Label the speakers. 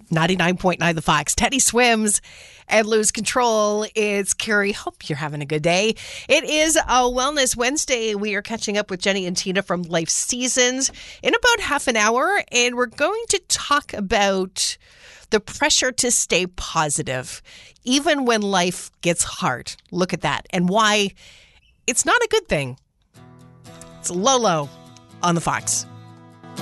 Speaker 1: 99.9 The Fox. Teddy swims and lose control. It's Carrie. Hope you're having a good day. It is a Wellness Wednesday. We are catching up with Jenny and Tina from Life Seasons in about half an hour, and we're going to talk about the pressure to stay positive, even when life gets hard. Look at that, and why it's not a good thing. It's Lolo on The Fox.